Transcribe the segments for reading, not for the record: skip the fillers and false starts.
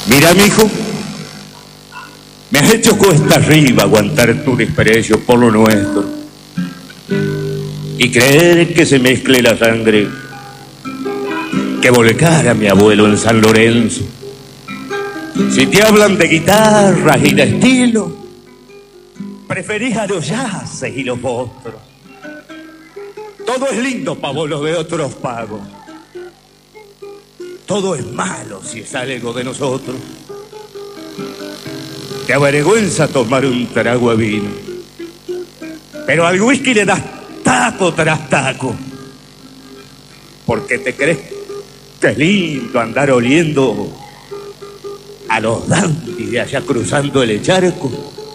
Mira, mijo, me has hecho cuesta arriba aguantar tu desprecio por lo nuestro y creer que se mezcle la sangre que volcara mi abuelo en San Lorenzo. Si te hablan de guitarras y de estilo, preferís a los yaces y los otros. Todo es lindo pa' vos lo de otros pagos. Todo es malo si es algo de nosotros. Te avergüenza tomar un trago de vino, pero al whisky le das taco tras taco, porque te crees que es lindo andar oliendo a los dandis de allá cruzando el charco.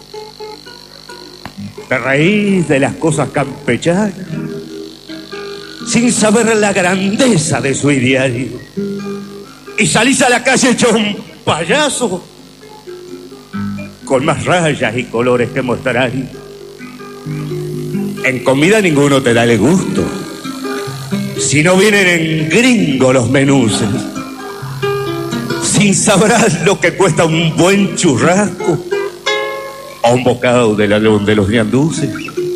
Te reís de las cosas campechanas sin saber la grandeza de su ideario, y salís a la calle hecho un payaso con más rayas y colores que mostrar. En comida ninguno te da el gusto, si no vienen en gringo los menuces, sin sabrás lo que cuesta un buen churrasco o un bocado de los ñanduces.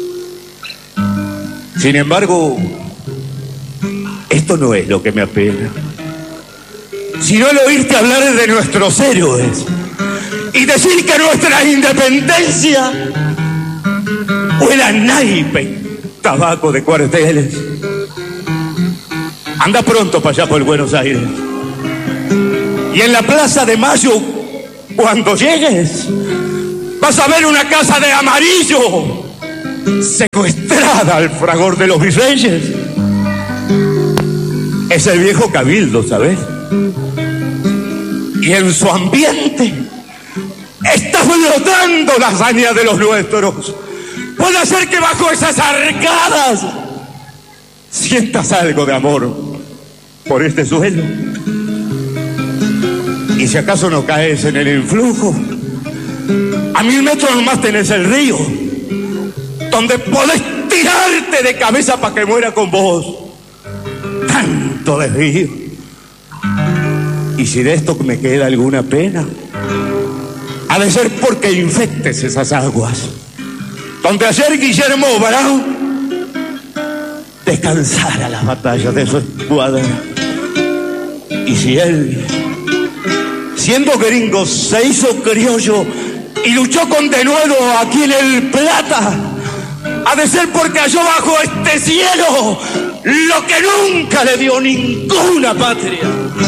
Sin embargo, esto no es lo que me apena, sino el oírte hablar de nuestros héroes y decir que nuestra independencia huele a naipe y tabaco de cuarteles. Anda pronto para allá por Buenos Aires, y en la Plaza de Mayo, cuando llegues, vas a ver una casa de amarillo secuestrada al fragor de los virreyes. Es el viejo cabildo, ¿sabes? Y en su ambiente está flotando la hazaña de los nuestros. Puede ser que bajo esas arcadas sientas algo de amor por este suelo. Y si acaso no caes en el influjo, a 1000 metros más tenés el río, donde podés tirarte de cabeza para que muera con vos tanto desvío. Y si de esto me queda alguna pena, ha de ser porque infectes esas aguas donde ayer Guillermo Brown descansara las batallas de su escuadra. Y si él, siendo gringo, se hizo criollo y luchó con denuedo aquí en el Plata, ha de ser porque halló bajo este cielo lo que nunca le dio ninguna patria.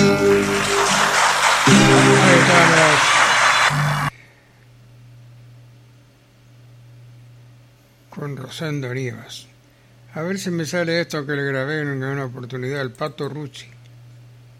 Con Rosendo Rivas. A ver si me sale esto que le grabé en una oportunidad, el Pato Rucci.